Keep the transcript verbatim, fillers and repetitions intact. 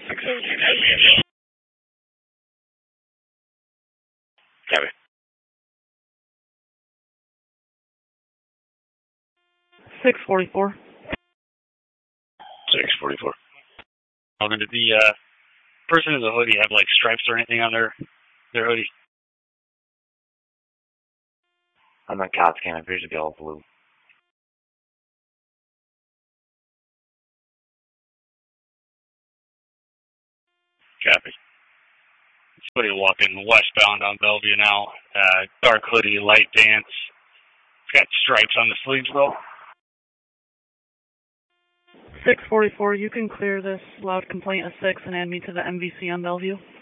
Copy. six forty-four. six forty-four. Um, did the uh, person in the hoodie have like stripes or anything on their their hoodie? On the COTS cam, it appears to be all blue. Copy. Somebody walking westbound on Bellevue now. Uh, dark hoodie, light dance. It's got stripes on the sleeves though. six forty-four, you can clear this loud complaint of six and add me to the M V C on Bellevue.